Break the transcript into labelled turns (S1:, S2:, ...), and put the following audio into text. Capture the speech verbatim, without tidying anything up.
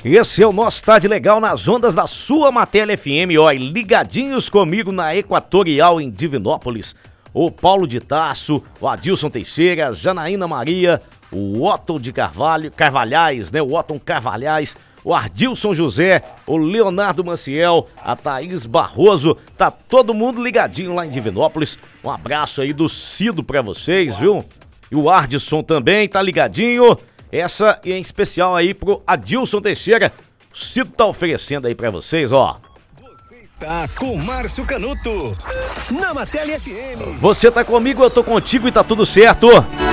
S1: Esse é o nosso Tarde Legal nas ondas da sua Matéria F M, ó, e ligadinhos comigo na Equatorial em Divinópolis. O Paulo de Tarso, o Adilson Teixeira, Janaína Maria, o Otton de Carvalho, Carvalhais, né? O Otton Carvalhais, o Ardilson José, o Leonardo Maciel, a Thaís Barroso, tá todo mundo ligadinho lá em Divinópolis. Um abraço aí do Cido pra vocês, viu? E o Ardilson também tá ligadinho. Essa é em especial aí pro Adilson Teixeira. O Cido tá oferecendo aí pra vocês, ó.
S2: Você está com Márcio Canuto na Matéria F M.
S1: Você tá comigo, eu tô contigo e tá tudo certo.